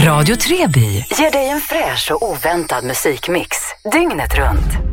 Radio Treby ger dig en fräsch och oväntad musikmix dygnet runt.